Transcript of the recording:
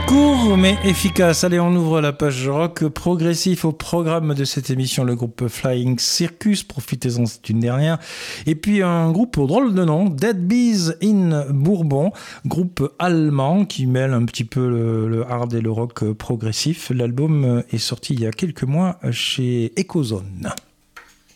Court mais efficace. Allez, on ouvre la page rock progressif au programme de cette émission. Le groupe Flying Circus, profitez-en, c'est une dernière. Et puis un groupe au drôle de nom, Dead Bees in Bourbon, groupe allemand qui mêle un petit peu le hard et le rock progressif. L'album est sorti il y a quelques mois chez Ecozone.